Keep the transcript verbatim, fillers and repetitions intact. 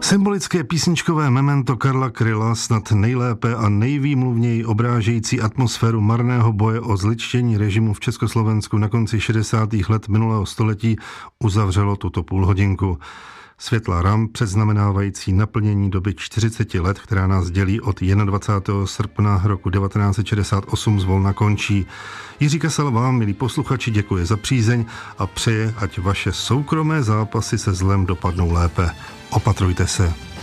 Symbolické písničkové memento Karla Kryla, snad nejlépe a nejvýmluvněji obrážející atmosféru marného boje o zličtění režimu v Československu na konci šedesátých let minulého století, uzavřelo tuto půlhodinku. Světlá ram předznamenávající naplnění doby čtyřicet let, která nás dělí od dvacátého prvního srpna roku devatenáct set šedesát osm zvolna končí. Jiří Kasal vám, milí posluchači, děkuje za přízeň a přeje, ať vaše soukromé zápasy se zlem dopadnou lépe. Opatrujte se.